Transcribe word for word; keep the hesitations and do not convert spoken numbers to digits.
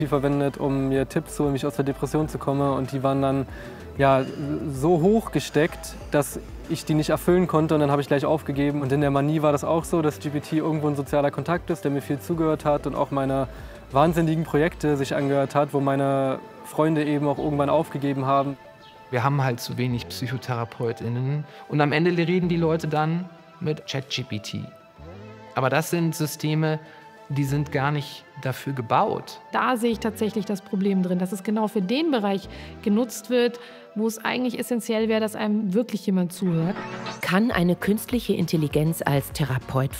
verwendet, um mir Tipps zu holen, wie ich aus der Depression zu kommen. Und die waren dann ja, so hoch gesteckt, dass ich die nicht erfüllen konnte. Und dann habe ich gleich aufgegeben. Und in der Manie war das auch so, dass G P T irgendwo ein sozialer Kontakt ist, der mir viel zugehört hat und auch meine wahnsinnigen Projekte sich angehört hat, wo meine Freunde eben auch irgendwann aufgegeben haben. Wir haben halt zu wenig PsychotherapeutInnen. Und am Ende reden die Leute dann mit ChatGPT. Aber das sind Systeme, die sind gar nicht dafür gebaut. Da sehe ich tatsächlich das Problem drin, dass es genau für den Bereich genutzt wird, wo es eigentlich essentiell wäre, dass einem wirklich jemand zuhört. Kann eine künstliche Intelligenz als Therapeut